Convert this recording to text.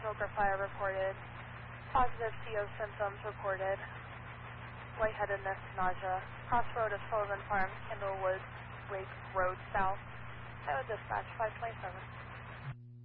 smoke or fire reported. Positive CO symptoms reported. Lightheadedness, nausea. Crossroad of Sullivan Farms, Kendallwood Lake Road South. Iowa Dispatch 527.